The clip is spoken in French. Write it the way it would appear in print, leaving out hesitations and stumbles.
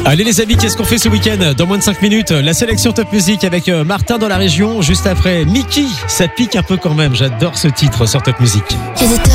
Allez les amis, qu'est-ce qu'on fait ce week-end? Dans moins de 5 minutes, la sélection Top Music avec Martin dans la région. Juste après, Mickey, ça pique un peu quand même. J'adore ce titre sur Top Music.